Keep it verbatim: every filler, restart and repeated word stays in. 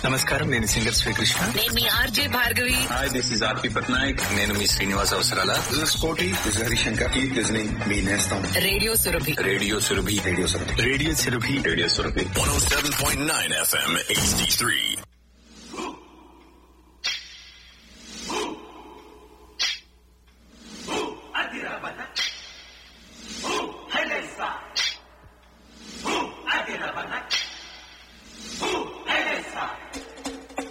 నమస్కారం, నేను సింగర్ శ్రీకృష్ణ. నేను మీ RJ Bhargavi. Hi, this is ఆర్పి పట్నాయక్. నేను మీ శ్రీనివాస్ అవసరాల. This is Koti. This is Harishankar. Keep listening. Me Nestam. Radio Surabhi. Radio Surabhi. Radio Sarabhi. Radio Surabhi. Radio Surabhi one oh seven point nine F M H D three.